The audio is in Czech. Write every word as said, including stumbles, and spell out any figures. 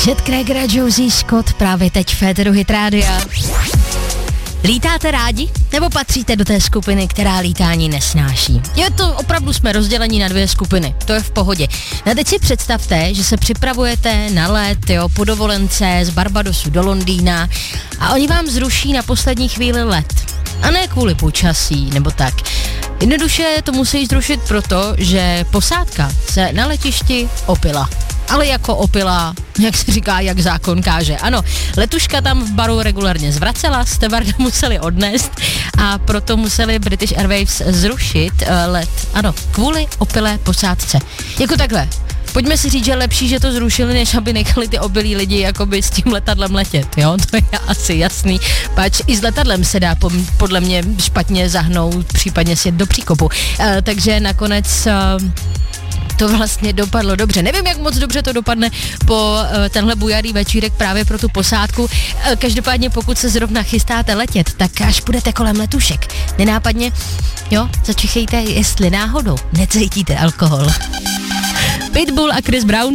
Chet Krager a Josie Scott právě teď v Féteru Hit Rádia. Lítáte rádi? Nebo patříte do té skupiny, která lítání nesnáší? Je to opravdu, jsme rozděleni na dvě skupiny, to je v pohodě. A teď si představte, že se připravujete na let, jo, po dovolence z Barbadosu do Londýna a oni vám zruší na poslední chvíli let. A ne kvůli počasí, nebo tak. Jednoduše to musí zrušit proto, že posádka se na letišti opila. Ale jako opila, jak se říká, jak zákon káže. Ano, letuška tam v baru regulárně zvracela, stevarda museli odnést a proto museli British Airways zrušit uh, let. Ano, kvůli opilé posádce. Jako takhle. Pojďme si říct, že lepší, že to zrušili, než aby nechali ty obilí lidi jakoby s tím letadlem letět, jo? To je asi jasný. Pač i s letadlem se dá podle mě špatně zahnout, případně sjet do příkopu. Uh, takže nakonec... Uh, to vlastně dopadlo dobře. Nevím, jak moc dobře to dopadne po uh, tenhle bujarý večírek právě pro tu posádku. Uh, každopádně, pokud se zrovna chystáte letět, tak až půjdete kolem letušek, nenápadně, jo, začichejte, jestli náhodou necítíte alkohol. Pitbull a Chris Brown.